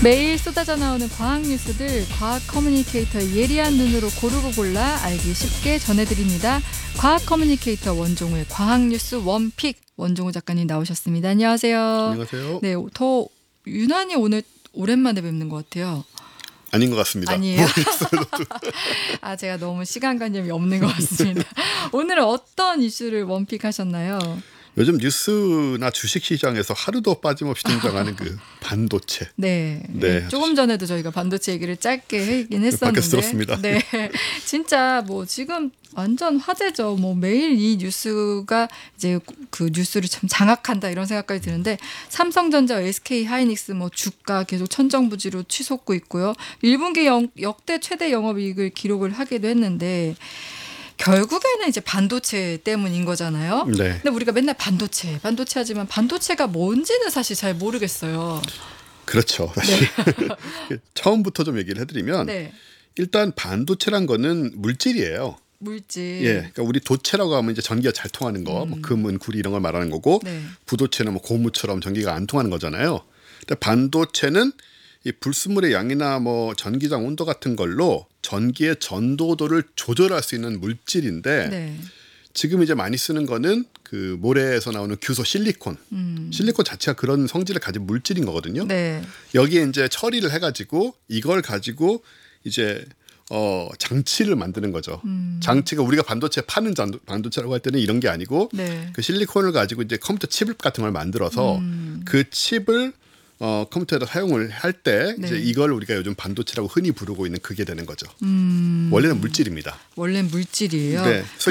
매일 쏟아져 나오는 과학 뉴스들 과학 커뮤니케이터의 예리한 눈으로 고르고 골라 알기 쉽게 전해드립니다. 과학 커뮤니케이터 원종우의 과학 뉴스 원픽 원종우 작가님 나오셨습니다. 안녕하세요. 안녕하세요. 네, 더 유난히 오늘 오랜만에 뵙는 것 같아요. 아닌 것 같습니다. 아니에요? 아, 제가 너무 시간관념이 없는 것 같습니다. 오늘은 어떤 이슈를 원픽하셨나요? 요즘 뉴스나 주식시장에서 하루도 빠짐없이 등장하는 그 반도체. 네. 네. 조금 전에도 저희가 반도체 얘기를 짧게 하긴 했었는데. 밖에서 들었습니다. 네. 진짜 뭐 지금 완전 화제죠. 뭐 매일 이 뉴스가 이제 그 뉴스를 참 장악한다 이런 생각까지 드는데 삼성전자, SK 하이닉스 뭐 주가 계속 천정부지로 치솟고 있고요. 1분기 역대 최대 영업이익을 기록을 하기도 했는데 결국에는 이제 반도체 때문인 거잖아요. 네. 근데 우리가 맨날 반도체 하지만 반도체가 뭔지는 사실 잘 모르겠어요. 그렇죠. 사실 처음부터 좀 얘기를 해드리면 네. 일단 반도체란 거는 물질이에요. 물질. 예, 그러니까 우리 도체라고 하면 이제 전기가 잘 통하는 거, 뭐 금은 구리 이런 걸 말하는 거고, 네. 부도체는 뭐 고무처럼 전기가 안 통하는 거잖아요. 근데 반도체는 이 불순물의 양이나 뭐 전기장 온도 같은 걸로 전기의 전도도를 조절할 수 있는 물질인데 네. 지금 이제 많이 쓰는 거는 그 모래에서 나오는 규소 실리콘. 실리콘 자체가 그런 성질을 가진 물질인 거거든요. 네. 여기에 이제 처리를 해가지고 이걸 가지고 이제 장치를 만드는 거죠. 장치가 우리가 반도체 파는 반도체라고 할 때는 이런 게 아니고 네. 그 실리콘을 가지고 이제 컴퓨터 칩 같은 걸 만들어서 그 칩을 컴퓨터에다 사용을 할 때 네. 이제 이걸 우리가 요즘 반도체라고 흔히 부르고 있는 그게 되는 거죠. 원래는 물질입니다. 원래는 물질이에요. 네.